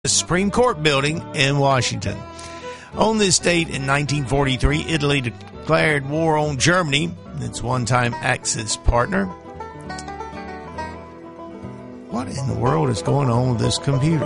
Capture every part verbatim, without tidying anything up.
Supreme Court building in Washington. On this date in nineteen forty-three, Italy declared war on Germany, its one-time Axis partner. What in the world is going on with this computer?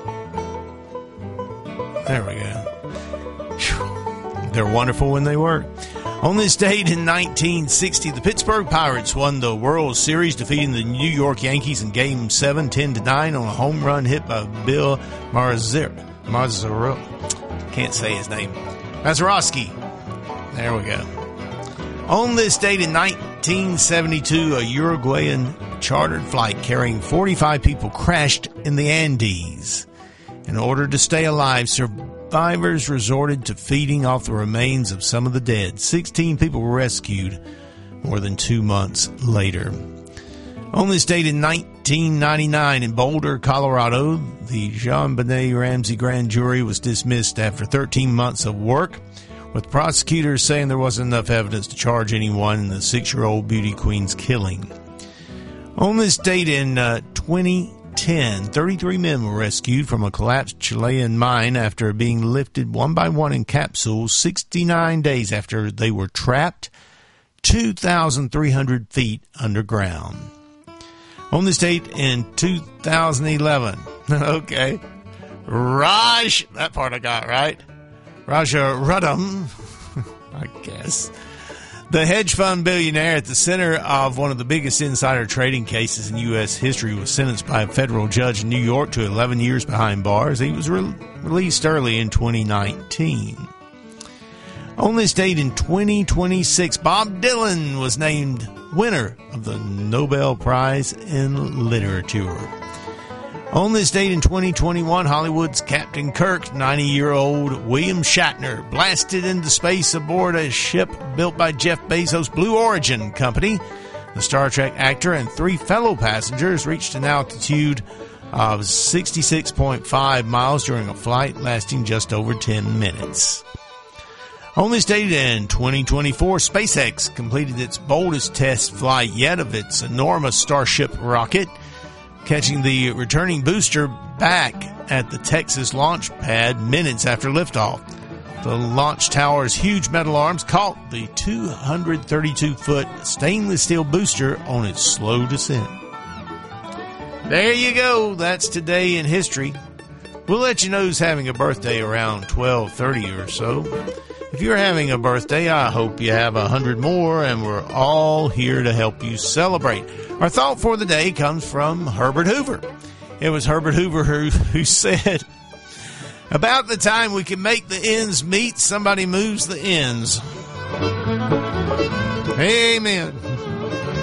There we go. Whew. They're wonderful when they work. On this date in nineteen sixty, the Pittsburgh Pirates won the World Series, defeating the New York Yankees in Game seven, ten to nine, on a home run hit by Bill Marzir. Marzir. Can't say his name. Mazeroski. There we go. On this date in nineteen seventy-two, a Uruguayan chartered flight carrying forty-five people crashed in the Andes. In order to stay alive, survivors resorted to feeding off the remains of some of the dead. sixteen people were rescued more than two months later. On this date in nineteen ninety-nine, in Boulder, Colorado, the JonBenet Ramsey grand jury was dismissed after thirteen months of work, with prosecutors saying there wasn't enough evidence to charge anyone in the six-year-old beauty queen's killing. On this date in uh, twenty ten, thirty-three men were rescued from a collapsed Chilean mine after being lifted one by one in capsules sixty-nine days after they were trapped two thousand three hundred feet underground. On this date in two thousand eleven, okay, Raj, that part I got right, Rajaratnam, I guess, the hedge fund billionaire at the center of one of the biggest insider trading cases in U S history, was sentenced by a federal judge in New York to eleven years behind bars. He was re- released early in twenty nineteen. On this date in twenty twenty-six, Bob Dylan was named winner of the Nobel Prize in Literature. On this date in twenty twenty-one, Hollywood's Captain Kirk, ninety-year-old William Shatner, blasted into space aboard a ship built by Jeff Bezos' Blue Origin company. The Star Trek actor and three fellow passengers reached an altitude of sixty-six point five miles during a flight lasting just over ten minutes. On this date in twenty twenty-four, SpaceX completed its boldest test flight yet of its enormous Starship rocket, catching the returning booster back at the Texas launch pad minutes after liftoff. The launch tower's huge metal arms caught the two hundred thirty-two foot stainless steel booster on its slow descent. There you go. That's today in history. We'll let you know who's having a birthday around twelve thirty or so. If you're having a birthday, I hope you have a hundred more, and we're all here to help you celebrate. Our thought for the day comes from Herbert Hoover. It was Herbert Hoover who, who said, "About the time we can make the ends meet, somebody moves the ends." Amen.